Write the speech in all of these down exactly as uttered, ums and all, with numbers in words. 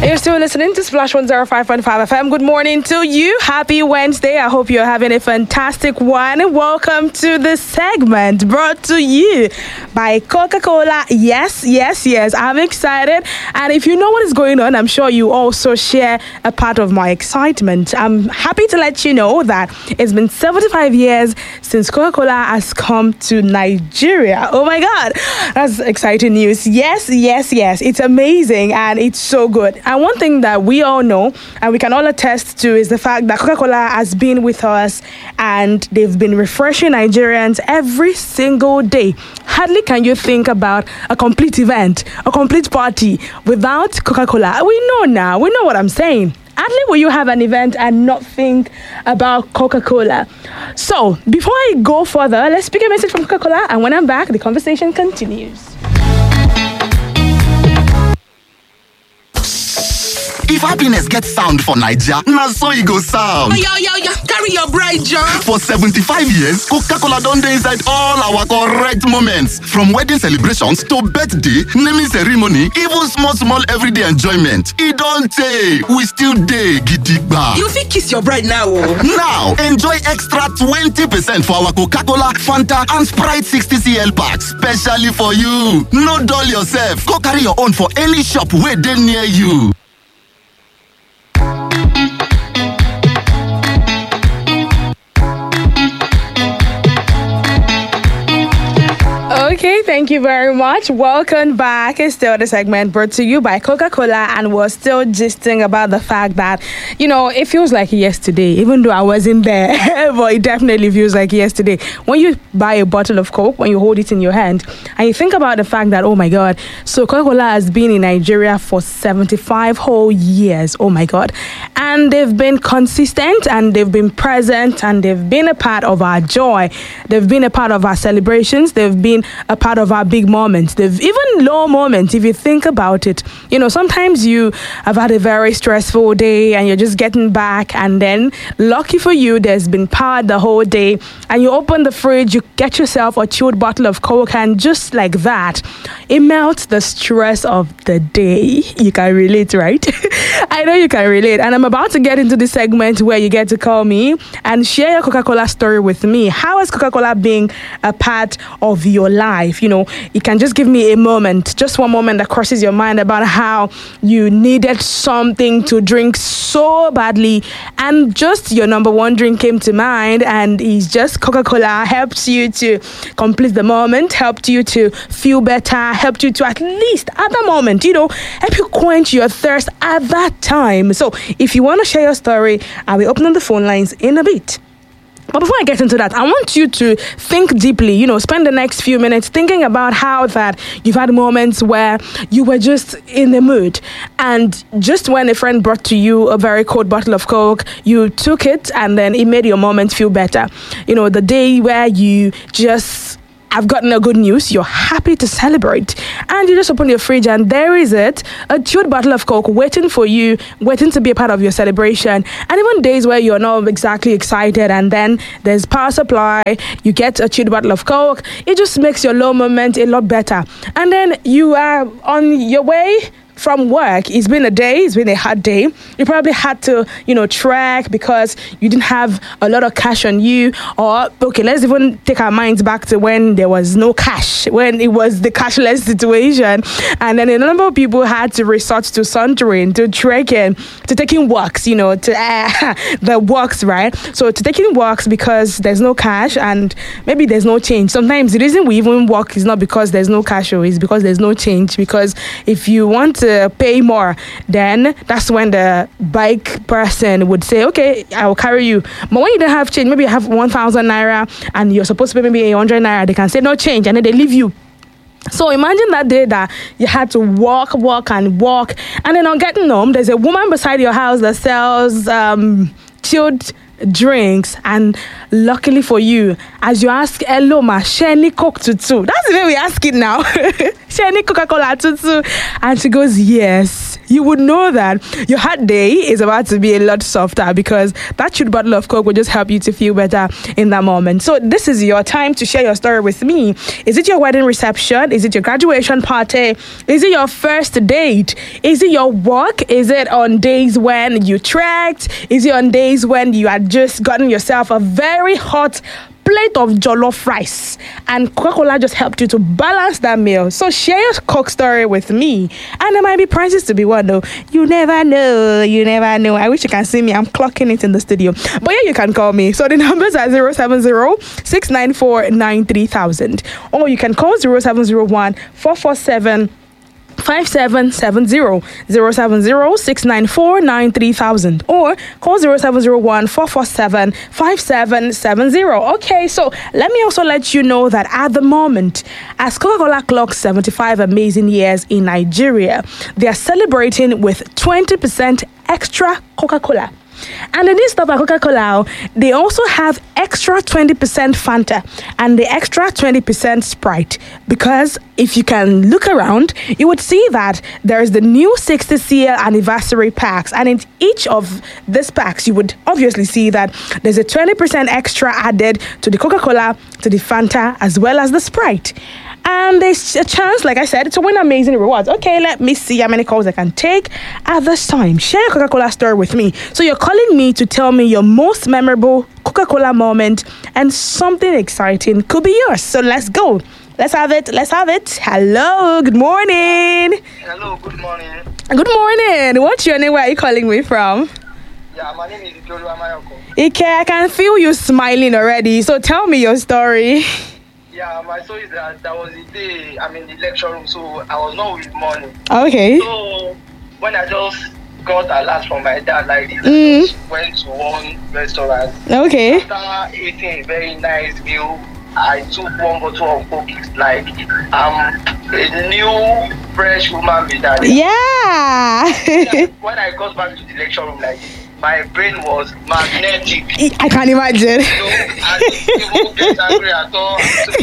You're still listening to Splash one oh five point five F M. Good morning to you. Happy Wednesday. I hope you're having a fantastic one. Welcome to the segment brought to you by Coca-Cola. Yes, yes, yes. I'm excited. And if you know what is going on, I'm sure you also share a part of my excitement. I'm happy to let you know that it's been seventy-five years since Coca-Cola has come to Nigeria. Oh my God. That's exciting news. Yes, yes, yes. It's amazing and it's so good. And one thing that we all know and we can all attest to is the fact that Coca-Cola has been with us and they've been refreshing Nigerians every single day. Hardly can you think about a complete event, a complete party without Coca-Cola. We know now, we know what I'm saying. Hardly will you have an event and not think about Coca-Cola. So, before I go further, let's pick a message from Coca-Cola, and when I'm back, the conversation continues. If happiness gets sound for Naija, na so e go sound. Yo, yo, yo, carry your bride, John. For seventy-five years, Coca-Cola don dey inside all our correct moments. From wedding celebrations to birthday, naming ceremony, even small, small everyday enjoyment. E don tey, we still dey gidigba. You fit kiss your bride now, oh. Now, enjoy extra twenty percent for our Coca-Cola, Fanta, and Sprite sixty centiliters packs, specially for you. No dull yourself. Go carry your own for any shop wey dey near you. Okay, thank you very much. Welcome back. It's still the segment brought to you by Coca-Cola, and we're still gisting about the fact that, you know, it feels like yesterday, even though I wasn't there, but it definitely feels like yesterday. When you buy a bottle of Coke, when you hold it in your hand, and you think about the fact that, oh my God, so Coca-Cola has been in Nigeria for seventy-five whole years. Oh my God. And they've been consistent, and they've been present, and they've been a part of our joy. They've been a part of our celebrations. They've been a part of our big moments. They've even low moments, if you think about it. You know, sometimes you have had a very stressful day and you're just getting back, and then lucky for you, there's been power the whole day, and you open the fridge, you get yourself a chilled bottle of Coke, and just like that, it melts the stress of the day. You can relate, right? I know you can relate. And I'm about to get into the segment where you get to call me and share your Coca-Cola story with me. How is Coca-Cola being a part of your life? You know, you can just give me a moment, just one moment that crosses your mind about how you needed something to drink so badly, and just your number one drink came to mind, and it's just Coca-Cola. Helped you to complete the moment, helped you to feel better, helped you to at least at the moment, you know, help you quench your thirst at that time. So if you want to share your story, I'll be opening the phone lines in a bit. But before I get into that, I want you to think deeply, you know, spend the next few minutes thinking about how that you've had moments where you were just in the mood, and just when a friend brought to you a very cold bottle of Coke, you took it and then it made your moment feel better. You know, the day where you just I've gotten a good news, you're happy to celebrate, and you just open your fridge and there is it, a chilled bottle of Coke waiting for you, waiting to be a part of your celebration. And even days where you're not exactly excited, and then there's power supply, you get a chilled bottle of Coke, it just makes your low moment a lot better. And then you are on your way from work. It's been a day, it's been a hard day. You probably had to, you know, trek because you didn't have a lot of cash on you. Or, okay, let's even take our minds back to when there was no cash, when it was the cashless situation. And then a number of people had to resort to sauntering, to trekking, to taking walks, you know, to uh, the walks, right? So to taking walks because there's no cash and maybe there's no change. Sometimes the reason we even walk is not because there's no cash, or it's because there's no change. Because if you want to to pay more, then that's when the bike person would say, okay, I will carry you. But when you don't have change, maybe you have one thousand naira and you're supposed to pay maybe a hundred naira, they can say no change, and then they leave you. So imagine that day that you had to walk, walk and walk, and then on getting home, there's a woman beside your house that sells um, chilled drinks, and luckily for you, as you ask, hello ma, share any Coke tutu. That's the way we ask it now. Share any Coca-Cola tutu, and she goes, yes, you would know that your hot day is about to be a lot softer because that chilled bottle of Coke will just help you to feel better in that moment. So this is your time to share your story with me. Is it your wedding reception? Is it your graduation party? Is it your first date? Is it your work? Is it on days when you trekked? Is it on days when you had just gotten yourself a very hot plate of jollof rice and Coca-Cola just helped you to balance that meal? So share your Coke story with me, and there might be prizes to be won though. You never know, you never know. I wish you can see me. I'm clocking it in the studio, but yeah, you can call me. So the numbers are zero seven zero, six nine four, nine three thousand, or you can call zero seven zero one, four four seven, five seven seven zero, zero seven zero, six nine four, nine three thousand, or call zero seven zero one, four four seven, five seven seven zero. Okay, so let me also let you know that at the moment, as Coca-Cola clocks seventy-five amazing years in Nigeria, they are celebrating with twenty percent extra Coca-Cola. And in this stop at Coca-Cola, they also have extra twenty percent Fanta and the extra twenty percent Sprite. Because if you can look around, you would see that there is the new sixtieth year anniversary packs. And in each of these packs, you would obviously see that there's a twenty percent extra added to the Coca-Cola, to the Fanta, as well as the Sprite. And there's a chance, like I said, to win amazing rewards. Okay, let me see how many calls I can take at this time. Share your Coca-Cola story with me. So you're calling me to tell me your most memorable Coca-Cola moment, and something exciting could be yours. So let's go. Let's have it. Let's have it. Hello. Good morning. Hello. Good morning. Good morning. What's your name? Where are you calling me from? Yeah, my name is Ike Amayoko. Ike, I can feel you smiling already. So tell me your story. Yeah, my story is that there was a day I'm in the lecture room, so I was not with money. Okay. So when I just got a lot from my dad, like this, Mm. I just went to one restaurant. Okay. After eating a very nice meal, I took one bottle of Coke. It's like um a new fresh woman with that. Yeah. When I got back to the lecture room, like my brain was magnetic. I can imagine. So I didn't even get angry at all.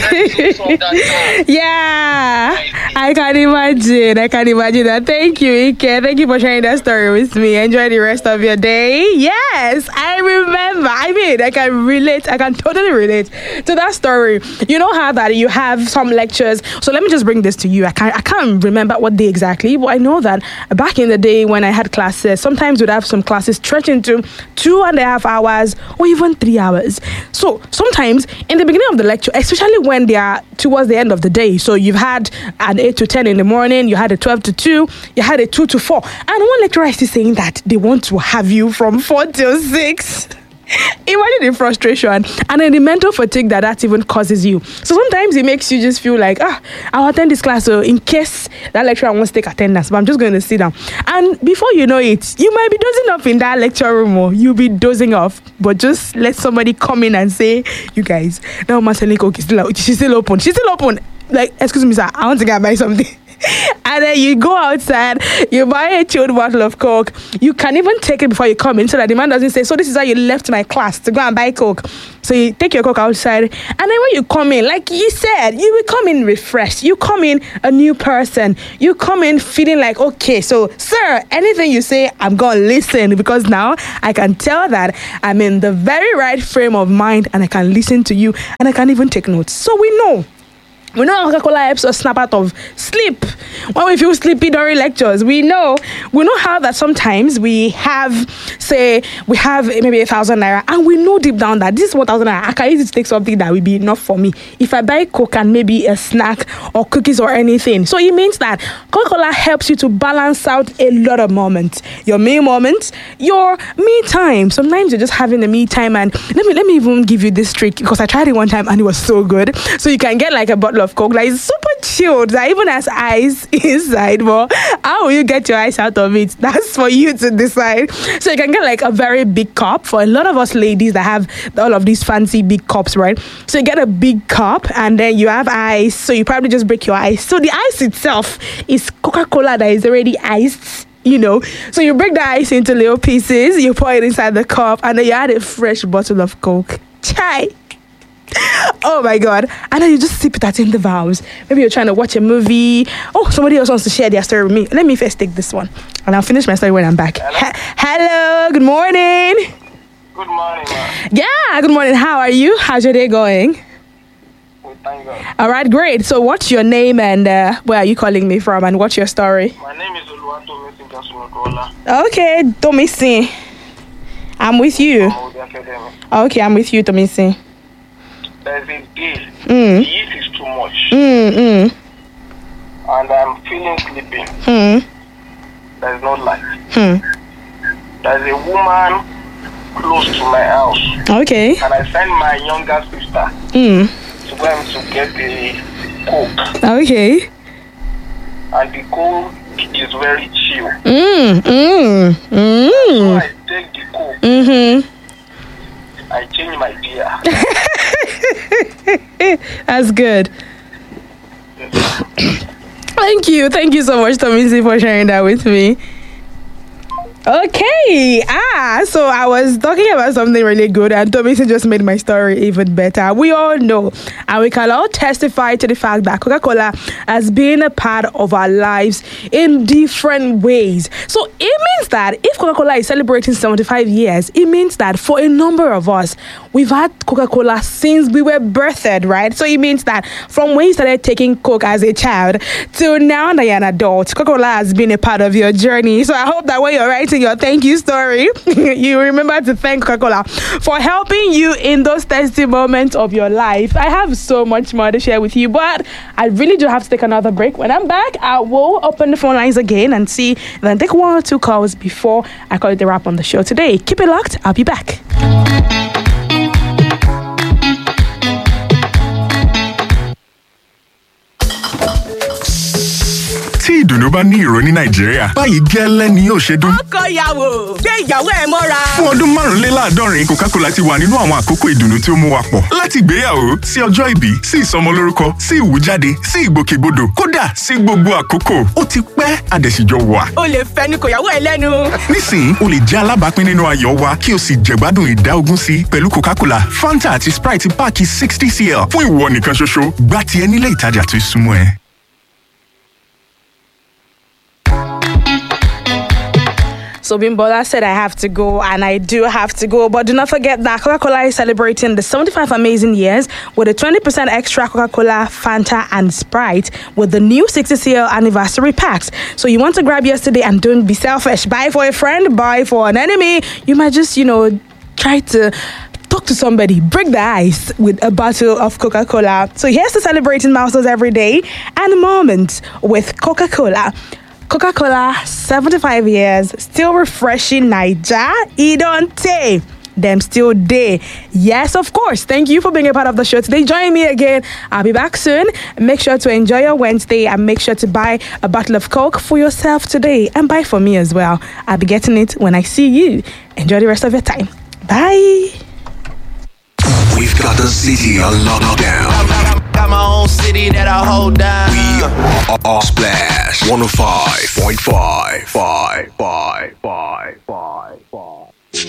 I took that Yeah, I can imagine. I can imagine that. Thank you, Ike. Thank you for sharing that story with me. Enjoy the rest of your day. Yes, I remember. I mean, I can relate. I can totally relate to that story. You know how that you have some lectures. So let me just bring this to you. I can't, I can't remember what day exactly, but I know that back in the day when I had classes, sometimes we'd have some classes stretch into two and a half hours or even three hours. So sometimes in the beginning of the lecture, especially when they are towards the end of the day, so you've had an eight to ten in the morning, you had a twelve to two, you had a two to four, and one lecturer is still saying that they want to have you from four till six. Imagine the frustration and then the mental fatigue that that even causes you. So sometimes it makes you just feel like, ah, I'll attend this class so in case that lecturer wants to take attendance, but I'm just going to sit down. And before you know it, you might be dozing off in that lecture room, or you'll be dozing off, but just let somebody come in and say, you guys, now Marceline Coke is still out. She's still open. She's still open. Like, excuse me, sir, I want to go and buy something. And then you go outside, you buy a chilled bottle of Coke. You can even take it before you come in so that the man doesn't say, so this is how you left my class to go and buy Coke. So you take your Coke outside, and then when you come in, like you said, you will come in refreshed. You come in a new person. You come in feeling like, okay, so sir, anything you say, I'm going to listen, because now I can tell that I'm in the very right frame of mind and I can listen to you and I can even take notes. So we know. We know how Coca-Cola helps us snap out of sleep when we feel sleepy during lectures. We know, we know how that sometimes we have, say, we have maybe a thousand naira, and we know deep down that this one thousand naira, I can easily take something that will be enough for me. If I buy Coke and maybe a snack or cookies or anything, so it means that Coca-Cola helps you to balance out a lot of moments. Your me moments, your me time. Sometimes you're just having a me time, and let me let me even give you this trick, because I tried it one time and it was so good. So you can get like a bottle of Coke that is super chilled, that even has ice inside, but how will you get your ice out of it? That's for you to decide. So you can get like a very big cup for a lot of us ladies that have all of these fancy big cups, right? So you get a big cup and then you have ice, so you probably just break your ice. So the ice itself is Coca-Cola that is already iced, you know. So you break the ice into little pieces, you pour it inside the cup, and then you add a fresh bottle of Coke. Chai! Oh my God. And then you just sip it at intervals. Maybe you're trying to watch a movie. Oh, somebody else wants to share their story with me. Let me first take this one. And I'll finish my story when I'm back. Hello, Ha- Hello. Good morning. Good morning, man. Yeah, good morning. How are you? How's your day going? We thank God. All right, great. So what's your name and uh, where are you calling me from and what's your story? My name is Oluwatomi Sinkasunokola. Okay, Tomisi. I'm with you. from Ode Academy. Okay, I'm with you, Tomisi. There's a day. Mm. The heat is too much. Mm, mm, And I'm feeling sleepy. mm, There's no light. mm. There's a woman close to my house. Okay. And I sent my younger sister Mm. to go and to get the coke. Okay. And the coke is very chill. Mm, mm, So mm. I take the coke. Mm-hmm. I change my gear. That's good. Thank you. Thank you so much, Tomisi, for sharing that with me. Okay. Ah, so I was talking about something really good, and Tomisi just made my story even better. We all know, and we can all testify to the fact that Coca-Cola has been a part of our lives in different ways. So it means that if Coca-Cola is celebrating seventy-five years, it means that for a number of us, we've had Coca-Cola since we were birthed, right? So it means that from when you started taking Coke as a child till now that you're an adult, Coca-Cola has been a part of your journey. So I hope that when you're writing your thank you story, you remember to thank Coca-Cola for helping you in those testing moments of your life. I have so much more to share with you, but I really do have to take another break. When I'm back, I will open the phone lines again and see, then take one or two calls before I call it a wrap on the show today. Keep it locked. I'll be back. tí ìdùnnú bá ní ìró ní nàìjíríà báyìí gẹ́lẹ́ ni yóò ṣe dún. ọkọ ìyàwó gbé ìyàwó ẹ mọ́ra. fún ọdún márùnléláàádọ́rin coca-cola ti wà nínú àwọn àkókò ìdùnnú tí ó mú wa pọ̀. láti ìgbéyàwó sí ọjọ́ ìbí sí ìsọmọlórúkọ sí ìwújáde sí ìgbòkègbodò kódà sí gbogbo àkókò ó ti pẹ́ àdẹ̀síjọ wà. o lè fẹnu kò ìyàwó ẹ lẹ́nu. nísìnyí o lè jẹ́ alábàápín nínú ayọ̀ wa kí o sì jẹ̀gbádùn ìdá ogún sí pẹ̀lú coca-cola fanta àti sprite páàkì sixty cl fún ìwọ nìkan ṣoṣo gbá tiẹ̀ nílé ìtajà tó súnmọ́ ẹ. So Bimbola said I have to go, and I do have to go. But do not forget that Coca-Cola is celebrating the seventy-five amazing years with a twenty percent extra Coca-Cola, Fanta, and Sprite with the new sixty C L anniversary packs. So you want to grab yours today and don't be selfish. Buy for a friend, buy for an enemy. You might just, you know, try to talk to somebody, break the ice with a bottle of Coca-Cola. So here's to celebrating milestones every day and moments with Coca-Cola. Coca-Cola, seventy-five years, still refreshing Naija. E don't take them still there. Yes, of course. Thank you for being a part of the show today. Join me again. I'll be back soon. Make sure to enjoy your Wednesday and make sure to buy a bottle of Coke for yourself today and buy for me as well. I'll be getting it when I see you. Enjoy the rest of your time. Bye. We've got the city on lockdown. Got my own city that I hold down. We are, are Splash one oh five point five. Five, five, five, five, five.